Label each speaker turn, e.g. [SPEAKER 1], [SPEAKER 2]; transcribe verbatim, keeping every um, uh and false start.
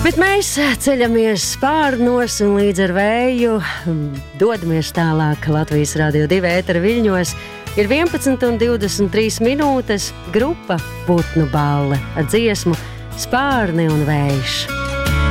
[SPEAKER 1] Bet mēs ceļamies spārnos un līdz ar vēju dodamies tālāk Latvijas Radio divi ētera viļņos. Ir vienpadsmit un divdesmit trīs minūtes, grupa Putnu balle ar dziesmu Spārni un vējš.